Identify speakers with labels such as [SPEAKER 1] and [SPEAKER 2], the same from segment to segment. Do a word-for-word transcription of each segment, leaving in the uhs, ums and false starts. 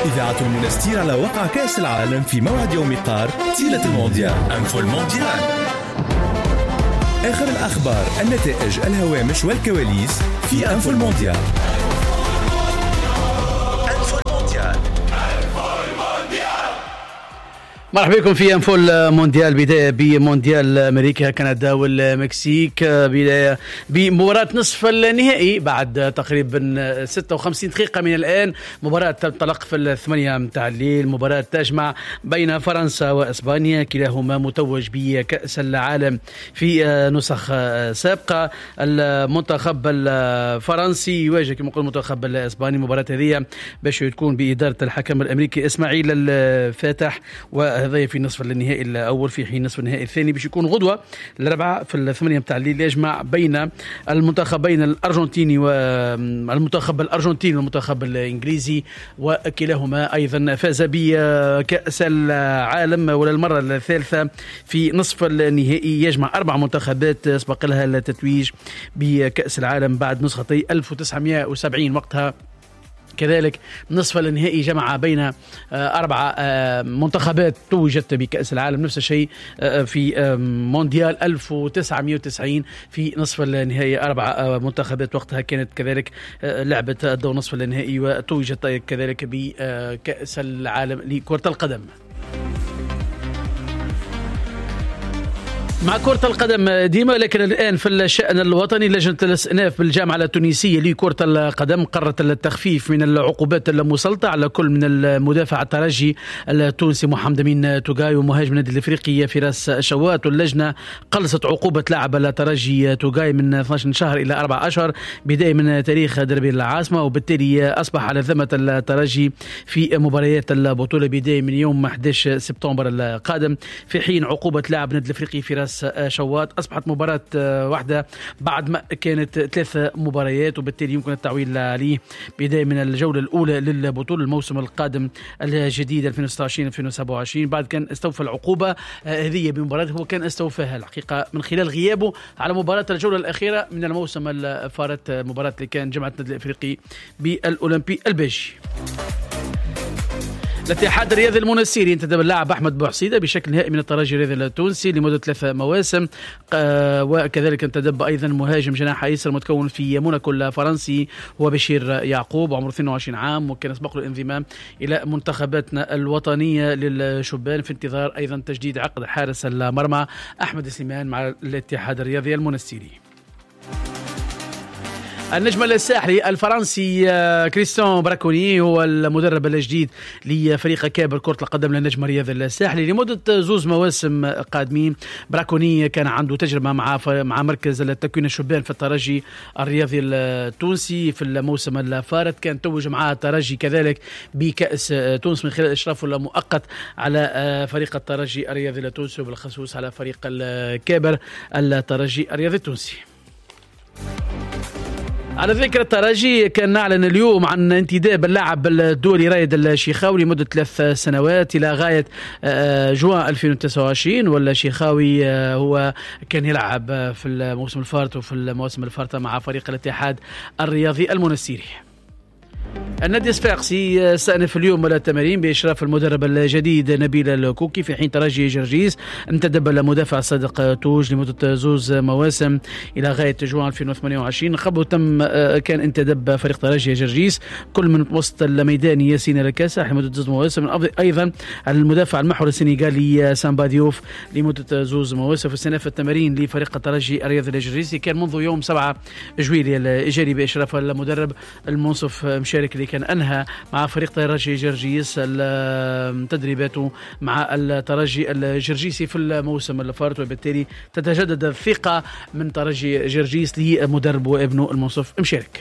[SPEAKER 1] إذاعة المنستير على وقع كأس العالم في موعد يوم قار تيلة المونديال. أنفو المونديال، آخر الأخبار، النتائج، الهوامش والكواليس في أنفو المونديال.
[SPEAKER 2] مرحبا بكم في أنفو المونديال. بداية بمونديال أمريكا كندا والمكسيك، بداية بمباراة نصف النهائي بعد تقريبا ستة وخمسين دقيقة من الآن. مباراة تنطلق في الثمانية متاع الليل، مباراة تجمع بين فرنسا وإسبانيا، كلاهما متوج بكأس العالم في نسخ سابقة. المنتخب الفرنسي يواجه كما نقول المنتخب الإسباني. مباراة هذه باش تكون بإدارة الحكم الأمريكي إسماعيل الفاتح، و هذا في نصف النهائي الأول، في حين نصف النهائي الثاني باش يكون غدوة الأربعاء في الثمانية متاع الليل، يجمع بين المنتخبين الأرجنتيني والمنتخب الأرجنتيني والمنتخب الإنجليزي، وكلاهما أيضا فاز بكأس العالم وللمرة الثالثة في نصف النهائي. يجمع أربع منتخبات سبق لها التتويج بكأس العالم بعد نسختي ألف وتسعمائة وسبعين. وقتها كذلك نصف النهائي جمع بين أربع منتخبات توجت بكأس العالم. نفس الشيء في مونديال ألف وتسعمائة وتسعين في نصف النهائي أربع منتخبات وقتها كانت كذلك لعبت دور نصف النهائي وتوجت كذلك بكأس العالم لكرة القدم. مع كرة القدم ديما، لكن الآن في الشأن الوطني لجنة الاستئناف بالجامعة التونسية لكرة القدم قررت التخفيف من العقوبات المسلطة على كل من المدافع الترجي التونسي محمد أمين توغاي ومهاجم النادي الافريقي فراس شوات. واللجنة قلصت عقوبة لاعب الترجي توغاي من اثني عشر شهر إلى أربعة أشهر بداية من تاريخ دربي العاصمة، وبالتالي أصبح على ذمة الترجي في مباريات البطولة بداية من يوم أحد عشر سبتمبر القادم، في حين عقوبة لاعب النادي الافريقي فراس شوات أصبحت مباراة واحدة بعد ما كانت ثلاثة مباريات، وبالتالي يمكن التعويل عليه بداية من الجولة الأولى للبطولة الموسم القادم الجديد ألفين وستة وعشرين ألفين وسبعة وعشرين. بعد كان استوفى العقوبة هذه بمباراة هو كان استوفاها الحقيقة من خلال غيابه على مباراة الجولة الأخيرة من الموسم الفارط، مباراة اللي كان جمعت النادي الأفريقي بالأولمبي البيجي. الاتحاد الرياضي المنستيري انتدب اللاعب أحمد بوحسيدة بشكل نهائي من الترجي الرياضي التونسي لمدة ثلاثة مواسم، آه وكذلك انتدب أيضا مهاجم جناح أيسر متكون في موناكو الفرنسي هو بشير يعقوب عمره اثنين وعشرين عام، وكان سبق له الانضمام إلى منتخباتنا الوطنية للشبان في انتظار أيضا تجديد عقد حارس المرمى أحمد سليمان مع الاتحاد الرياضي المنستيري. النجم الساحلي الفرنسي كريستيان براكوني هو المدرب الجديد لفريق كابر كرة القدم للنجم الرياضي الساحلي لمدة زوز مواسم قادمين. براكوني كان عنده تجربة مع مع مركز التكوين الشبان في الترجي الرياضي التونسي في الموسم الفارط، كان توج معاه الترجي كذلك بكأس تونس من خلال إشرافه المؤقت على فريق الترجي الرياضي التونسي وبالخصوص على فريق الكابر الترجي الرياضي التونسي. على ذكر الترجي كان نعلن اليوم عن انتداب اللاعب الدولي رايد الشيخاوي لمدة ثلاث سنوات إلى غاية جوان ألفين وتسعة وعشرين. والشيخاوي هو كان يلعب في الموسم الفارط وفي المواسم الفارطة مع فريق الاتحاد الرياضي المنستيري. النادي الصفاقسي استأنف اليوم التمارين بإشراف المدرب الجديد نبيل الكوكي، في حين ترجي جرجيس انتدب المدافع صادق توج لمدة زوز مواسم إلى غاية جوان ألفين وثمانية وعشرين. قبل تم كان انتدب فريق ترجي جرجيس كل من وسط الميدان ياسين الكاسح لمدة زوز مواسم، أيضا المدافع المحور السنغالي سامبا ديوف لمدة زوز مواسم. في استئناف التمارين لفريق الترجي الرياضي الجرجيسي كان منذ يوم سبعة جويلية الإجاري بإشراف المدرب المنصف مشارك اللي كان أنهى مع فريق ترجي جرجيس تدريباته مع الترجي الجرجيسي في الموسم الفارط، وبالتالي تتجدد الثقة من ترجي جرجيس لمدرب وابنه المنصف مشارك.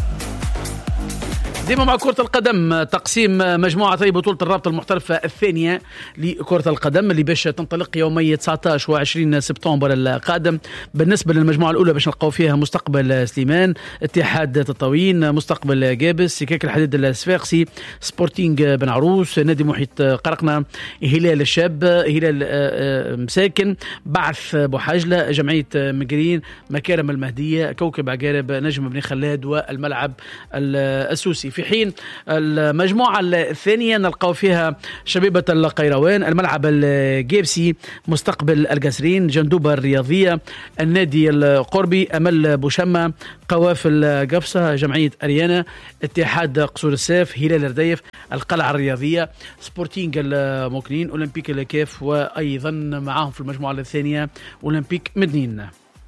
[SPEAKER 2] ديما مع كرة القدم، تقسيم مجموعة بطولة الرابطة المحترفة الثانية لكرة القدم اللي باش تنطلق يومي تسعة عشر وعشرين سبتمبر القادم. بالنسبة للمجموعة الأولى باش نلقاو فيها مستقبل سليمان، اتحاد تطاوين، مستقبل جابس، سكاك الحديد الصفاقسي، سبورتينغ بن عروس، نادي محيط قرقنة، هلال الشاب، هلال مساكن، بعث بوحاجلة، جمعية مقرين، مكارم المهدية، كوكب عقارب، نجم بن خلاد، والملعب السوسي. في حين المجموعة الثانية نلقاو فيها شبيبة القيروان، الملعب الجيبسي، مستقبل القصرين، جندوبة الرياضية، النادي القربي، أمل بوشمة، قوافل قفصة، جمعية أريانا، اتحاد قصور السيف، هلال الرديف، القلعة الرياضية، سبورتينج الموكلين، أولمبيك الكاف، وأيضا معاهم في المجموعة الثانية أولمبيك مدنين.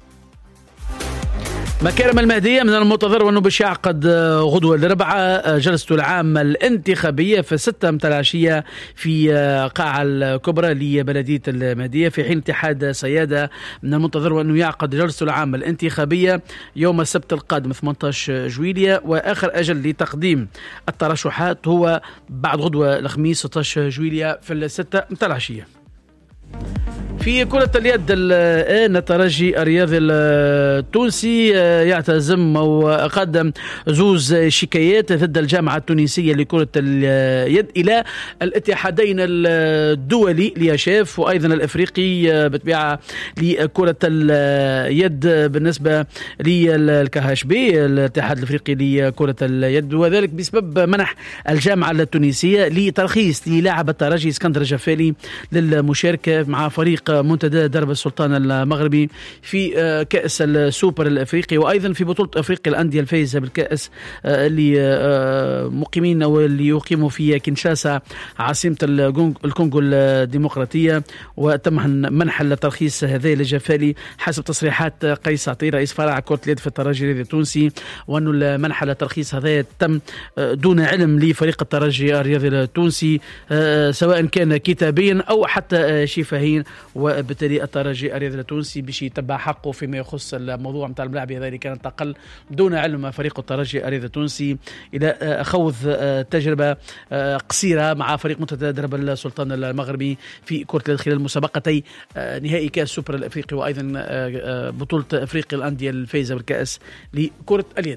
[SPEAKER 2] مكارم المهدية من المنتظر وأنه باش يعقد غدوة الأربعاء جلسة العامة الانتخابية في ستة متاع العشية في قاعة الكبرى لبلدية المهدية، في حين اتحاد سيادة من المنتظر وأنه يعقد جلسة العامة الانتخابية يوم السبت القادم ثمانية عشر جويلية، وآخر أجل لتقديم الترشحات هو بعد غدوة الخميس ستة عشر جويلية في الستة متاع العشية. في كرة اليد الآن الترجي الرياضي التونسي يعتزم وقدم زوز شكايات ضد الجامعة التونسية لكرة اليد إلى الاتحادين الدولي ليشاف وأيضا الأفريقي بطبيعة لكرة اليد بالنسبة للكهاش بي الاتحاد الأفريقي لكرة اليد، وذلك بسبب منح الجامعة التونسية لترخيص للاعب الترجي اسكندر جفالي للمشاركة مع فريق منتدى درب السلطان المغربي في كأس السوبر الأفريقي، وأيضا في بطولة أفريقيا الأندية الفائزة بالكأس اللي مقيمين أو اللي يقيموا في كينشاسا عاصمة الكونغو الديمقراطية. وتم منح الترخيص هذا لجفالي حسب تصريحات قيس عطية رئيس فرع كرة اليد في الترجي الرياضي التونسي، وأنه المنح الترخيص هذا تم دون علم لفريق الترجي الرياضي التونسي سواء كان كتابيا أو حتى شفهيا، وبالتالي الترجي الرياضي التونسي باش يتبع حقه فيما يخص الموضوع نتاع الملاعب هذا اللي كان انتقل دون علم فريق الترجي الرياضي التونسي الى خوض تجربه قصيره مع فريق منتدى درب السلطان المغربي في كرة اليد خلال مسابقتي نهائي كاس السوبر الافريقي وايضا بطولة افريقيا الانديه الفائزه بالكاس لكرة اليد.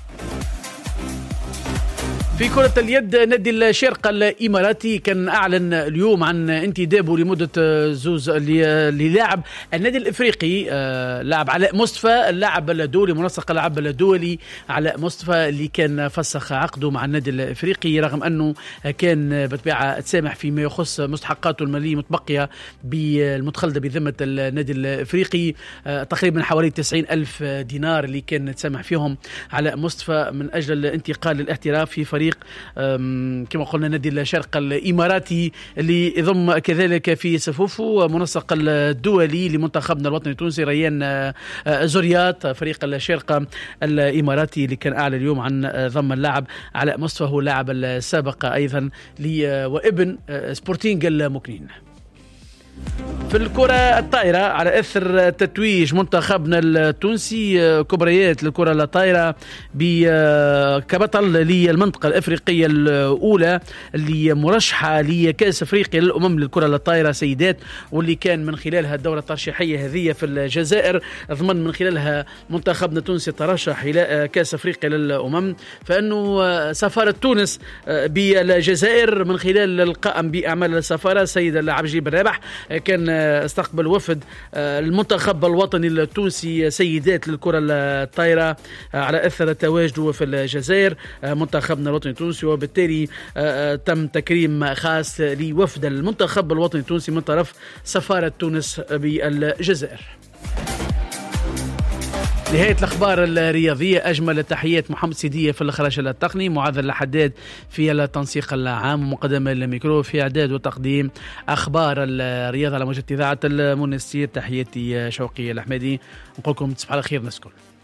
[SPEAKER 2] في كرة اليد نادي الشارقة الإماراتي كان أعلن اليوم عن انتدابه لمدة زوز للاعب النادي الإفريقي لاعب علاء مصطفى، اللاعب الدولي منسق اللاعب الدولي علاء مصطفى اللي كان فسخ عقده مع النادي الإفريقي رغم أنه كان بطبيعة تسامح فيما يخص مستحقاته المالية متبقية بالمتخلدة بذمة النادي الإفريقي تقريبا حوالي تسعين ألف دينار اللي كان تسامح فيهم علاء مصطفى من أجل الانتقال للاحتراف في فريق كما قلنا نادي الشارقة الإماراتي اللي يضم كذلك في صفوفه منسق الدولي لمنتخبنا الوطني التونسي ريان زوريات. فريق الشارقة الإماراتي اللي كان أعلن اليوم عن ضم اللاعب علاء مصطفى هو اللاعب السابق أيضا وابن سبورتينج الموكلين. في الكرة الطائرة على أثر تتويج منتخبنا التونسي كبريات للكرة الطائرة كبطل للمنطقة الأفريقية الأولى اللي مرشحة لكأس أفريقيا للأمم للكرة الطائرة سيدات، واللي كان من خلالها الدورة الترشيحية هذه في الجزائر ضمن من خلالها منتخبنا التونسي ترشح إلى كأس أفريقيا للأمم. فإنه سفارة تونس بالجزائر من خلال القائم بأعمال السفارة السيد العبد الجليل بن رابح كان استقبل وفد المنتخب الوطني التونسي سيدات للكرة الطائرة على أثر تواجده في الجزائر منتخبنا الوطني التونسي، وبالتالي تم تكريم خاص لوفد المنتخب الوطني التونسي من طرف سفارة تونس بالجزائر. نهاية الأخبار الرياضية. أجمل تحيات محمد سيدية في الإخراج التقني، معاذ الحداد في التنسيق العام، ومقدمة الميكرو في إعداد وتقديم أخبار الرياضة على موجة إذاعة المنستير. تحياتي شوقي الأحمدي، نقول لكم تصبحوا على خير ناس الكل.